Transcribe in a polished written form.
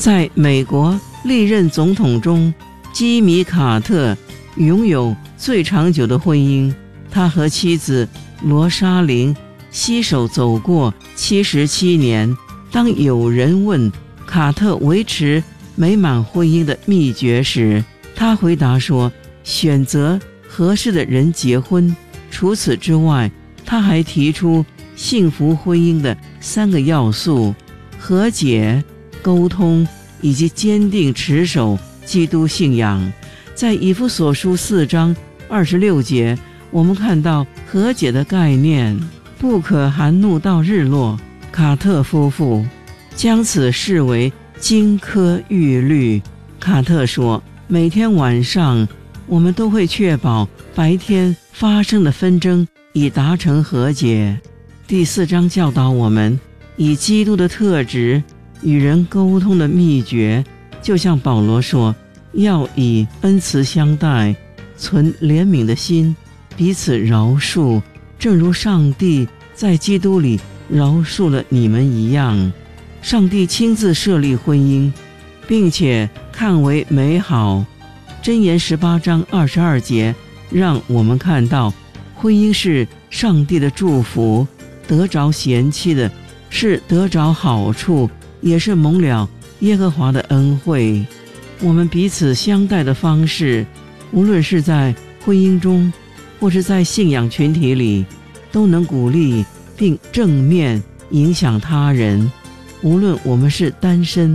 在美国历任总统中，基米·卡特拥有最长久的婚姻，他和妻子罗莎琳携手走过77年。当有人问卡特维持美满婚姻的秘诀时，他回答说：选择合适的人结婚。除此之外，他还提出幸福婚姻的3个要素：和解、沟通以及坚定持守基督信仰。在以弗所书4章26节，我们看到和解的概念，不可含怒到日落。卡特夫妇将此视为金科玉律。卡特说，每天晚上我们都会确保白天发生的纷争以达成和解。第4章教导我们以基督的特质与人沟通的秘诀，就像保罗说，要以恩慈相待，存怜悯的心，彼此饶恕，正如上帝在基督里饶恕了你们一样。上帝亲自设立婚姻，并且看为美好。箴言18章22节让我们看到，婚姻是上帝的祝福，得着贤妻的是得着好处，也是蒙了耶和华的恩惠。我们彼此相待的方式，无论是在婚姻中或是在信仰群体里，都能鼓励并正面影响他人。无论我们是单身